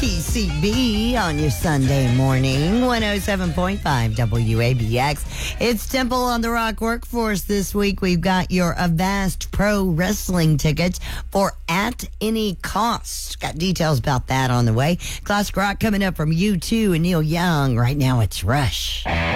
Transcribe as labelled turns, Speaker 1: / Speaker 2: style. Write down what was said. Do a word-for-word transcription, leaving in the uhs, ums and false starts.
Speaker 1: T C B on your Sunday morning, one oh seven point five W A B X. It's Temple on the Rock Workforce this week. We've got your Avast Pro Wrestling tickets for At Any Cost. Got details about that on the way. Classic rock coming up from U two and Neil Young. Right now it's Rush.